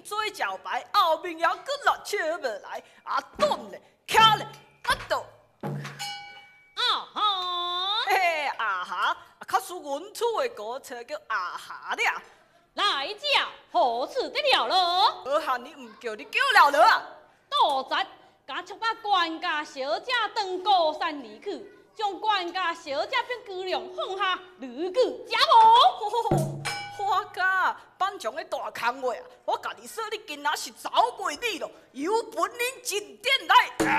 做招牌，后面还佫落笑无来，啊顿咧，徛咧，啊倒。 啊哈！ 嘿，啊哈，较属阮厝的歌词叫啊哈了。 来者何处得了咯？ 好汉你唔叫你叫了了啊！ 多赞，甲促把管家小姐当高山离去，将管家小姐变姑娘放下，如举家无？ 花家，班长的大空话啊！我家己说你今仔是走袂离咯，有本领进店来！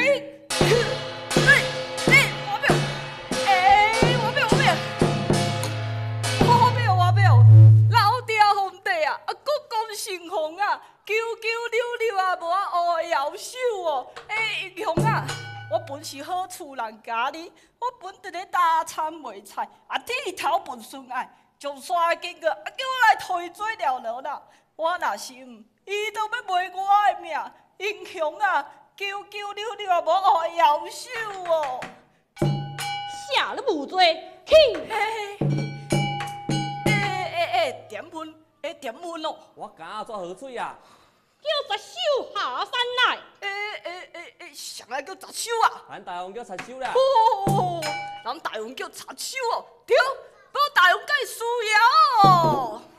姓洪啊，九九六六啊，无啊学的摇手哦。英雄啊，我本是好厝人家哩，我本伫咧打餐卖菜，啊剃头本顺爱，从山经过，啊叫我来推做了了啦。我若是唔，伊都要卖我的命。英雄啊，九九六六啊，无学的摇手哦。 下了无罪，去！ 点喷！点喷哦！ 我家做好水啊！ 叫十手下山来！ 谁来叫杂手啊？ 咱大王叫插手啦！ 咱大王叫插手哦，对，我大王该需要哦。